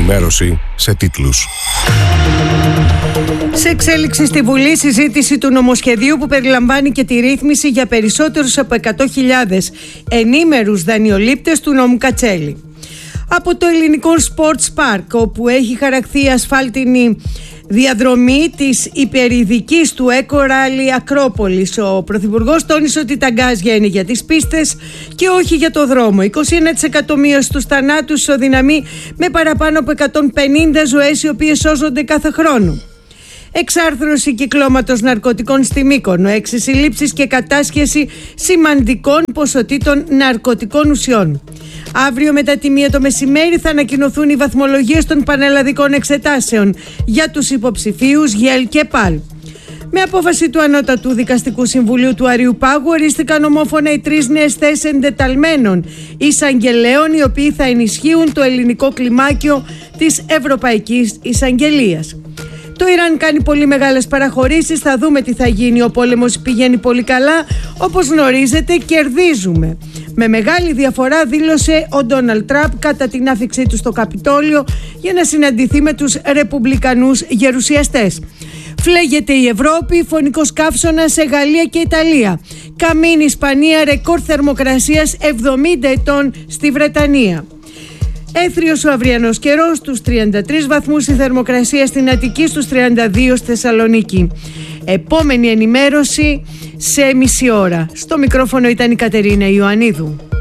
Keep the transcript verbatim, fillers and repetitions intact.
ενημέρωση σε τίτλους. Σε εξέλιξη στη Βουλή συζήτηση του νομοσχεδίου που περιλαμβάνει και τη ρύθμιση για περισσότερους από εκατό χιλιάδες ενήμερους δανειολήπτες του νόμου Κατσέλη. Από το ελληνικό Sports Park, όπου έχει χαραχθεί η ασφάλτινη διαδρομή της υπερειδικής του Eco Rally Ακρόπολης, ο Πρωθυπουργός τόνισε ότι τα γκάζια είναι για τις πίστες και όχι για το δρόμο. είκοσι ένα τοις εκατό μείωση στους θανάτους ισοδυναμεί με παραπάνω από εκατόν πενήντα ζωές οι οποίες σώζονται κάθε χρόνο. Εξάρθρωση κυκλώματος ναρκωτικών στη Μύκονο, έξι συλλήψεις και κατάσχεση σημαντικών ποσοτήτων ναρκωτικών ουσιών. Αύριο μετά τη μία το μεσημέρι θα ανακοινωθούν οι βαθμολογίες των πανελλαδικών εξετάσεων για τους υποψηφίους ΓΕΛ και ΠΑΛ. Με απόφαση του Ανώτατου Δικαστικού Συμβουλίου του Αριού Πάγου ορίστηκαν ομόφωνα οι τρεις νέες θέσεις εντεταλμένων εισαγγελέων, οι οποίοι θα ενισχύουν το ελληνικό κλιμάκιο της Ευρωπαϊκής Εισαγγελίας. Το Ιράν κάνει πολύ μεγάλες παραχωρήσεις, θα δούμε τι θα γίνει. Ο πόλεμος πηγαίνει πολύ καλά, όπως γνωρίζετε κερδίζουμε. Με μεγάλη διαφορά δήλωσε ο Ντόναλντ Τραμπ κατά την άφιξή του στο Καπιτόλιο για να συναντηθεί με τους ρεπουμπλικανούς γερουσιαστές. Φλέγεται η Ευρώπη, φωνικός καύσωνας σε Γαλλία και Ιταλία. Καμίνη Ισπανία, ρεκόρ θερμοκρασίας εβδομήντα ετών στη Βρετανία. Έθριος ο αυριανός καιρός, στους τριάντα τρεις βαθμούς η θερμοκρασία στην Αττική, στους τριάντα δύο στη Θεσσαλονίκη. Επόμενη ενημέρωση σε μισή ώρα. Στο μικρόφωνο ήταν η Κατερίνα Ιωαννίδου.